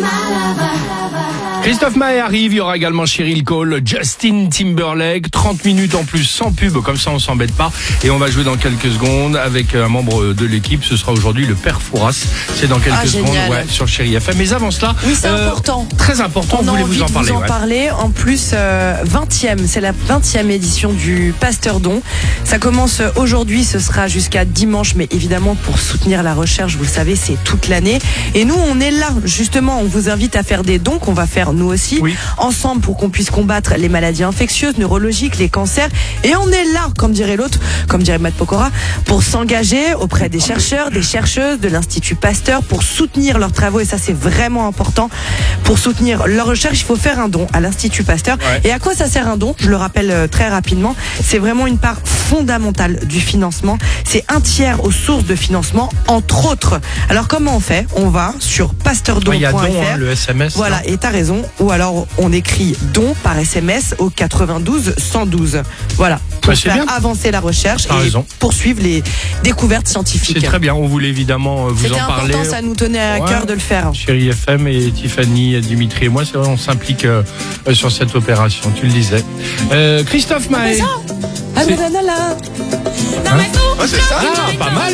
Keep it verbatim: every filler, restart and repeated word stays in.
Christophe Maé arrive, il y aura également Cheryl Cole, Justin Timberlake, trente minutes en plus sans pub, comme ça on s'embête pas. Et on va jouer dans quelques secondes avec un membre de l'équipe, ce sera aujourd'hui le Père Fouras. C'est dans quelques ah, secondes ouais, sur Chérie F M. Mais avant cela, oui, c'est euh, important. Très important, on vous voulez vous en parler. Vous en ouais. parler. En plus, euh, vingtième, c'est la vingtième édition du Pasteur Don. Ça commence aujourd'hui, ce sera jusqu'à dimanche, mais évidemment pour soutenir la recherche, vous le savez, c'est toute l'année. Et nous, on est là, justement, on vous invite à faire des dons qu'on va faire nous aussi. Oui. Ensemble pour qu'on puisse combattre les maladies infectieuses, neurologiques, les cancers. Et on est là, comme dirait l'autre, comme dirait Matt Pokora, pour s'engager auprès des chercheurs, des chercheuses de l'Institut Pasteur, pour soutenir leurs travaux. Et ça, c'est vraiment important. Pour soutenir leur recherche, il faut faire un don à l'Institut Pasteur. Ouais. Et à quoi ça sert un don ? Je le rappelle euh, très rapidement. C'est vraiment une part fondamentale du financement. C'est un tiers aux sources de financement, entre autres. Alors, comment on fait ? On va sur pasteurdon point f r. Il y a don, hein, le S M S. Voilà, là. et t'as raison. Ou alors, on écrit don par S M S au quatre-vingt-douze cent douze. Voilà, pour bah, faire bien. avancer la recherche T'as et raison. poursuivre les découvertes scientifiques. C'est très bien, on voulait évidemment vous C'était en parler. important, ça nous tenait à Ouais. cœur de le faire. Chérie F M et Tiffany, Dimitri et moi, c'est vrai, on s'implique euh, sur cette opération, tu le disais. Euh, Christophe Maé. Ah, C'est- nanana. Hein Ouais, c'est ça. Ah, pas mal.